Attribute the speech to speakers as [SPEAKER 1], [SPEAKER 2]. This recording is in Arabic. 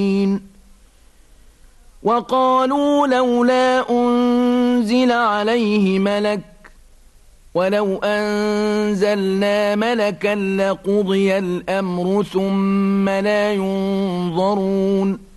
[SPEAKER 1] وقالوا لولا أنزل عليه ملك ولو أنزلنا ملكا لقضي الأمر ثم لا ينظرون